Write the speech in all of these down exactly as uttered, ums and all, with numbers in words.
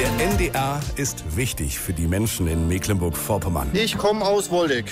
Der N D R ist wichtig für die Menschen in Mecklenburg-Vorpommern. Ich komme aus Woldeck.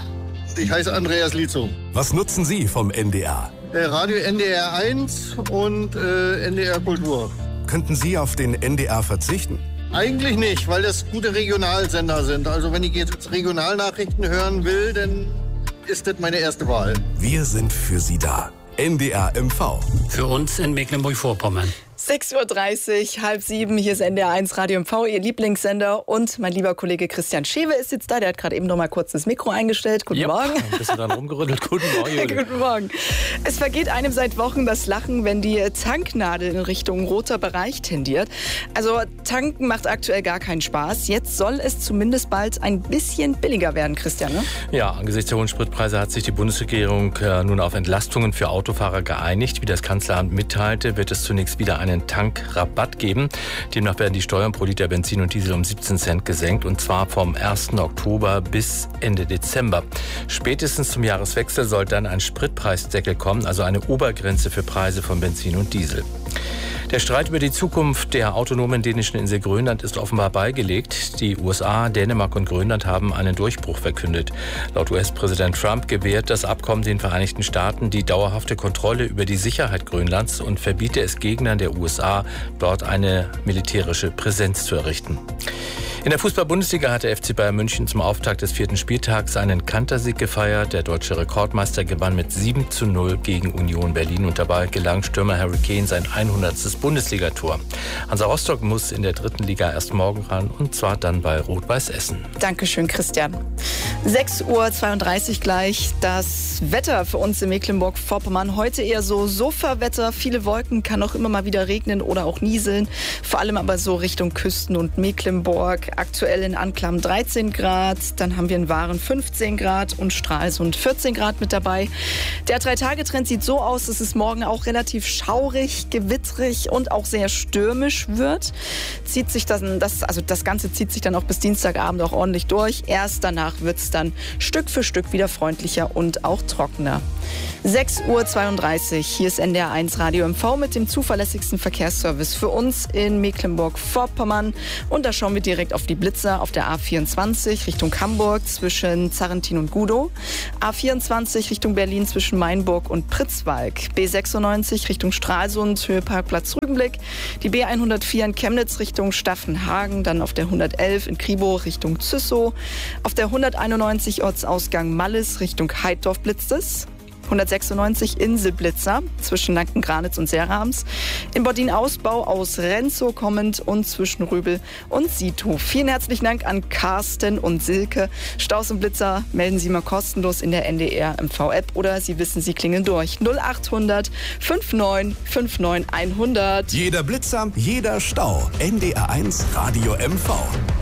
Ich heiße Andreas Lietzow. Was nutzen Sie vom N D R? Äh, Radio N D R eins und äh, N D R Kultur. Könnten Sie auf den N D R verzichten? Eigentlich nicht, weil das gute Regionalsender sind. Also wenn ich jetzt Regionalnachrichten hören will, dann ist das meine erste Wahl. Wir sind für Sie da. N D R M V. Für uns in Mecklenburg-Vorpommern. sechs Uhr dreißig, halb sieben, hier ist N D R eins Radio M V, Ihr Lieblingssender. Und mein lieber Kollege Christian Schewe ist jetzt da. Der hat gerade eben noch mal kurz das Mikro eingestellt. Guten Yep, Morgen. Ein bisschen dann rumgerüttelt. Guten Morgen. Guten Morgen. Es vergeht einem seit Wochen das Lachen, wenn die Tanknadel in Richtung roter Bereich tendiert. Also tanken macht aktuell gar keinen Spaß. Jetzt soll es zumindest bald ein bisschen billiger werden, Christian, ne? Ja, angesichts der hohen Spritpreise hat sich die Bundesregierung äh, nun auf Entlastungen für Autofahrer geeinigt. Wie das Kanzleramt mitteilte, wird es zunächst wieder einen Tankrabatt geben. Demnach werden die Steuern pro Liter Benzin und Diesel um siebzehn Cent gesenkt, und zwar vom ersten Oktober bis Ende Dezember. Spätestens zum Jahreswechsel soll dann ein Spritpreisdeckel kommen, also eine Obergrenze für Preise von Benzin und Diesel. Der Streit über die Zukunft der autonomen dänischen Insel Grönland ist offenbar beigelegt. Die U S A, Dänemark und Grönland haben einen Durchbruch verkündet. Laut U S-Präsident Trump gewährt das Abkommen den Vereinigten Staaten die dauerhafte Kontrolle über die Sicherheit Grönlands und verbiete es Gegnern der U S A, dort eine militärische Präsenz zu errichten. In der Fußball-Bundesliga hat der F C Bayern München zum Auftakt des vierten Spieltags einen Kantersieg gefeiert. Der deutsche Rekordmeister gewann mit sieben zu null gegen Union Berlin und dabei gelang Stürmer Harry Kane sein hundertstes Bundesligator. Hansa Rostock muss in der dritten Liga erst morgen ran, und zwar dann bei Rot-Weiß Essen. Dankeschön, Christian. sechs Uhr zweiunddreißig gleich. Das Wetter für uns in Mecklenburg-Vorpommern. Heute eher so Sofa-Wetter. Viele Wolken, kann auch immer mal wieder regnen oder auch nieseln. Vor allem aber so Richtung Küsten und Mecklenburg. Aktuell in Anklam dreizehn Grad. Dann haben wir in Waren fünfzehn Grad und Stralsund vierzehn Grad mit dabei. Der Drei-Tage-Trend sieht so aus, dass es morgen auch relativ schaurig, gewittrig und auch sehr stürmisch wird. Zieht sich das, das, also das Ganze zieht sich dann auch bis Dienstagabend auch ordentlich durch. Erst danach wird es dann Stück für Stück wieder freundlicher und auch trockener. sechs Uhr zweiunddreißig, hier ist N D R eins Radio M V mit dem zuverlässigsten Verkehrsservice für uns in Mecklenburg-Vorpommern. Und da schauen wir direkt auf die Blitzer auf der A vierundzwanzig Richtung Hamburg zwischen Zarrentin und Gudow. A vierundzwanzig Richtung Berlin zwischen Mainburg und Pritzwalk. B sechsundneunzig Richtung Stralsund, Höhe Parkplatz Rügenblick. Die B hundertvier in Chemnitz Richtung Staffenhagen. Dann auf der hundertelf in Kribow Richtung Züssow. Auf der hunderteinundneunzig Ortsausgang Mallis Richtung Heidorf blitzt es. hundertsechsundneunzig Inselblitzer zwischen Lanken-Granitz und Serams. In Bordin-Ausbau aus Renzow kommend und zwischen Rübel und Siethof. Vielen herzlichen Dank an Carsten und Silke. Staus und Blitzer melden Sie mal kostenlos in der N D R M V App oder Sie wissen, Sie klingeln durch. null achthundert neunundfünfzig neunundfünfzig hundert. Jeder Blitzer, jeder Stau. N D R eins Radio M V.